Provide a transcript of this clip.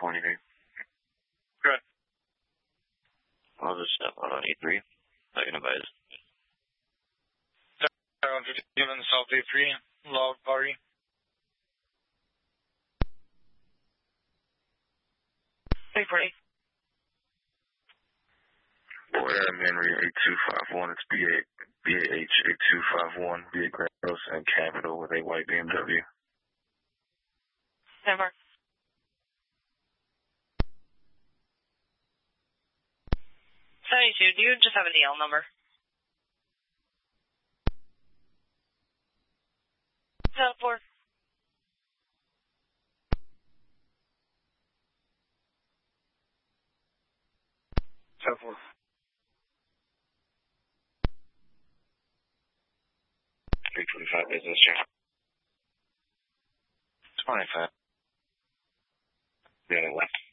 23. Good. I'll just step out on E3. Second advise. 757 South A3, loud party. Hey, Freddie. Boy, I'm Henry 8251. It's BAH 8251. BA Grand Coast and Capital with a white BMW. Never. Do you just have a DL number? 7-4. $325 business check. 25. Yeah, left.